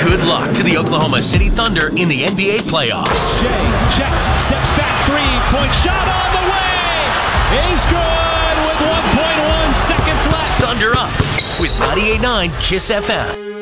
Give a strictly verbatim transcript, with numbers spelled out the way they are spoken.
Good luck to the Oklahoma City Thunder in the N B A playoffs. Jay checks, steps back, three-point shot on the way. He's good with one point one seconds left. Thunder Up with ninety-eight point nine Kiss F M.